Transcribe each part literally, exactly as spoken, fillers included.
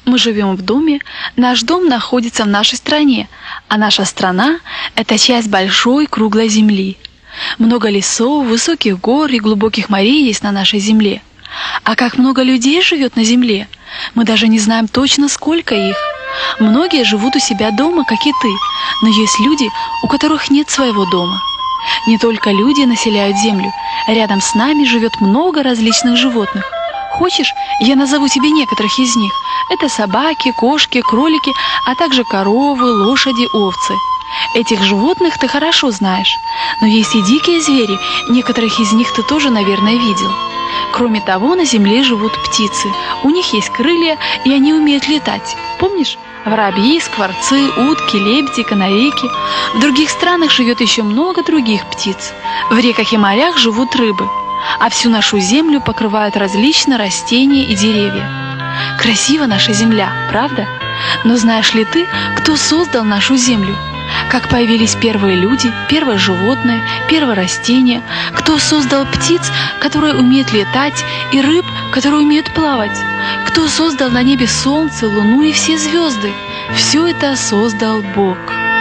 Мы живем в доме, наш дом находится в нашей стране, а наша страна – это часть большой круглой земли. Много лесов, высоких гор и глубоких морей есть на нашей земле. А как много людей живет на земле, мы даже не знаем точно, сколько их. Многие живут у себя дома, как и ты, но есть люди, у которых нет своего дома. Не только люди населяют землю, рядом с нами живет много различных животных. Хочешь, я назову тебе некоторых из них? Это собаки, кошки, кролики, а также коровы, лошади, овцы. Этих животных ты хорошо знаешь, но есть и дикие звери, некоторых из них ты тоже, наверное, видел. Кроме того, на земле живут птицы, у них есть крылья, и они умеют летать. Помнишь? Воробьи, скворцы, утки, лебеди, канарейки. В других странах живет еще много других птиц. В реках и морях живут рыбы. А всю нашу землю покрывают различные растения и деревья. Красива наша земля, правда? Но знаешь ли ты, кто создал нашу землю? Как появились первые люди, первые животные, первые растения? Кто создал птиц, которые умеют летать, и рыб, которые умеют плавать? Кто создал на небе солнце, луну и все звезды? Все это создал Бог.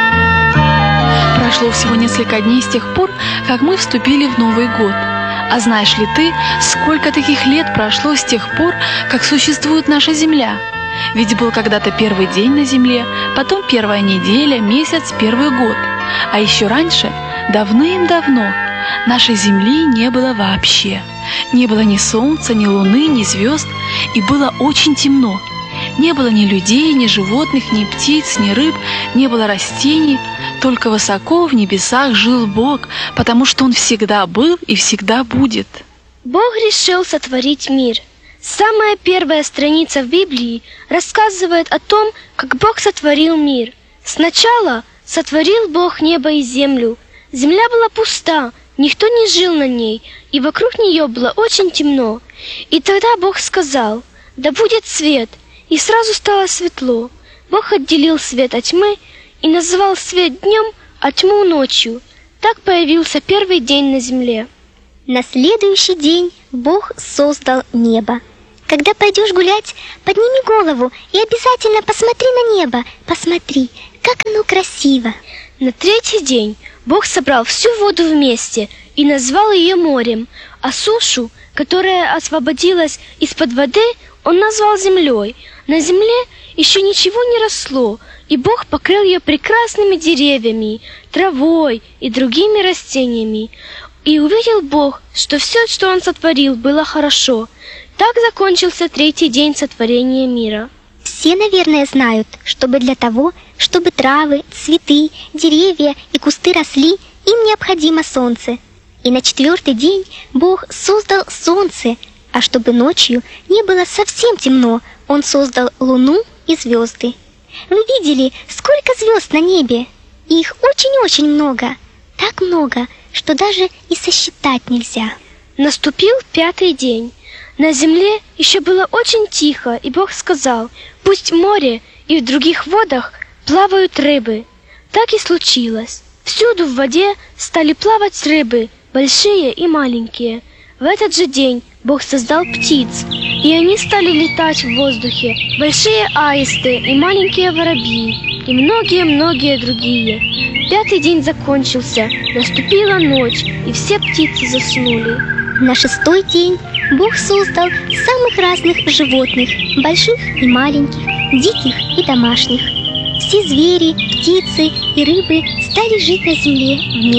Прошло всего несколько дней с тех пор, как мы вступили в Новый год. А знаешь ли ты, сколько таких лет прошло с тех пор, как существует наша земля? Ведь был когда-то первый день на земле, потом первая неделя, месяц, первый год. А еще раньше, давным-давно, нашей земли не было вообще. Не было ни солнца, ни луны, ни звезд, и было очень темно. Не было ни людей, ни животных, ни птиц, ни рыб, не было растений. Только высоко в небесах жил Бог, потому что Он всегда был и всегда будет. Бог решил сотворить мир. Самая первая страница в Библии рассказывает о том, как Бог сотворил мир. Сначала сотворил Бог небо и землю. Земля была пуста, никто не жил на ней, и вокруг нее было очень темно. И тогда Бог сказал: «Да будет свет», и сразу стало светло. Бог отделил свет от тьмы и называл свет днем, а тьму ночью. Так появился первый день на земле. На следующий день Бог создал небо. Когда пойдешь гулять, подними голову и обязательно посмотри на небо. Посмотри, как оно красиво. На третий день Бог собрал всю воду вместе и назвал ее морем, а сушу, которая освободилась из-под воды, Он назвал землей. На земле еще ничего не росло, и Бог покрыл ее прекрасными деревьями, травой и другими растениями. И увидел Бог, что все, что Он сотворил, было хорошо. Так закончился третий день сотворения мира. Все, наверное, знают, чтобы для того, чтобы травы, цветы, деревья и кусты росли, им необходимо солнце. И на четвертый день Бог создал солнце, а чтобы ночью не было совсем темно, Он создал луну и звезды. Вы видели, сколько звезд на небе? Их очень-очень много. Так много, что даже и сосчитать нельзя. Наступил пятый день. На земле еще было очень тихо, и Бог сказал: «Пусть в море и в других водах плавают рыбы». Так и случилось. Всюду в воде стали плавать рыбы, большие и маленькие. В этот же день Бог создал птиц, и они стали летать в воздухе, большие аисты и маленькие воробьи, и многие-многие другие. Пятый день закончился, наступила ночь, и все птицы заснули. На шестой день Бог создал самых разных животных, больших и маленьких, диких и домашних. Все звери, птицы и рыбы стали жить на земле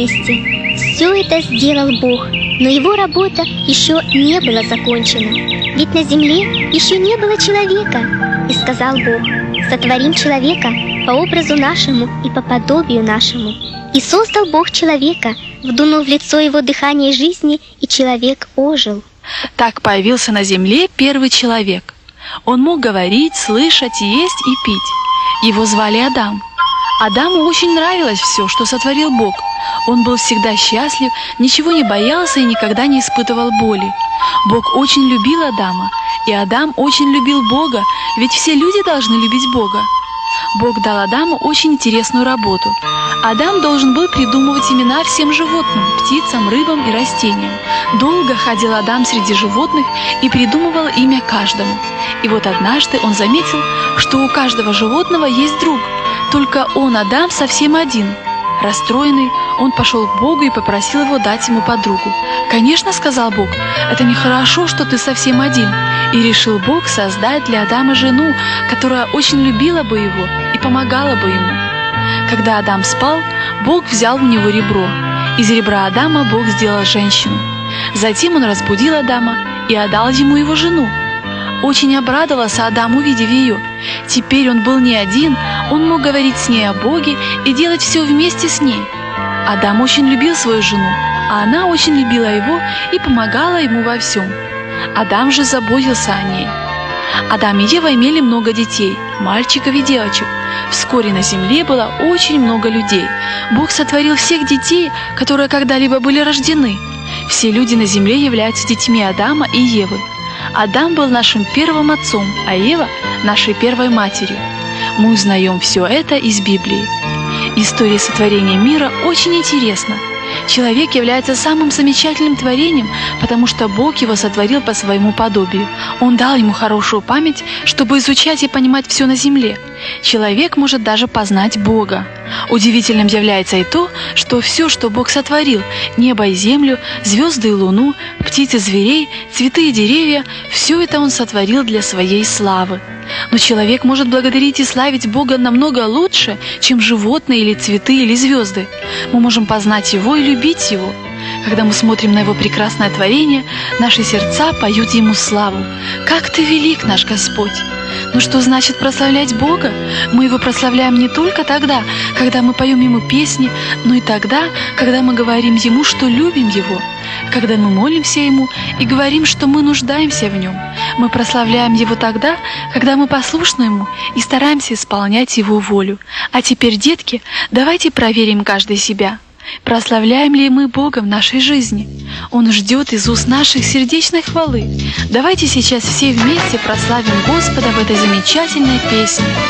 вместе. Все это сделал Бог, но Его работа еще не была закончена. Ведь на земле еще не было человека. И сказал Бог: «Сотворим человека по образу нашему и по подобию нашему». И создал Бог человека, вдунув в лицо его дыхание жизни, и человек ожил. Так появился на земле первый человек. Он мог говорить, слышать, есть и пить. Его звали Адам. Адаму очень нравилось все, что сотворил Бог. Он был всегда счастлив, ничего не боялся и никогда не испытывал боли. Бог очень любил Адама, и Адам очень любил Бога, ведь все люди должны любить Бога. Бог дал Адаму очень интересную работу. Адам должен был придумывать имена всем животным, птицам, рыбам и растениям. Долго ходил Адам среди животных и придумывал имя каждому. И вот однажды он заметил, что у каждого животного есть друг, только он, Адам, совсем один. Расстроенный, он пошел к Богу и попросил его дать ему подругу. «Конечно, — сказал Бог, — это нехорошо, что ты совсем один». И решил Бог создать для Адама жену, которая очень любила бы его и помогала бы ему. Когда Адам спал, Бог взял у него ребро. Из ребра Адама Бог сделал женщину. Затем он разбудил Адама и отдал ему его жену. Очень обрадовался Адам, увидев ее. Теперь он был не один, он мог говорить с ней о Боге и делать все вместе с ней. Адам очень любил свою жену, а она очень любила его и помогала ему во всем. Адам же заботился о ней. Адам и Ева имели много детей, мальчиков и девочек. Вскоре на земле было очень много людей. Бог сотворил всех детей, которые когда-либо были рождены. Все люди на земле являются детьми Адама и Евы. Адам был нашим первым отцом, а Ева – нашей первой матерью. Мы узнаем все это из Библии. История сотворения мира очень интересна. Человек является самым замечательным творением, потому что Бог его сотворил по своему подобию. Он дал ему хорошую память, чтобы изучать и понимать все на земле. Человек может даже познать Бога. Удивительным является и то, что все, что Бог сотворил – небо и землю, звезды и луну, птиц и зверей, цветы и деревья – все это Он сотворил для своей славы. Но человек может благодарить и славить Бога намного лучше, чем животные или цветы или звезды. Мы можем познать Его и любить Его. Когда мы смотрим на Его прекрасное творение, наши сердца поют Ему славу. Как Ты велик, наш Господь! Но что значит прославлять Бога? Мы Его прославляем не только тогда, когда мы поем Ему песни, но и тогда, когда мы говорим Ему, что любим Его, когда мы молимся Ему и говорим, что мы нуждаемся в Нем. Мы прославляем Его тогда, когда мы послушны Ему и стараемся исполнять Его волю. А теперь, детки, давайте проверим каждый себя. Прославляем ли мы Бога в нашей жизни? Он ждет из уст наших сердечной хвалы. Давайте сейчас все вместе прославим Господа в этой замечательной песне.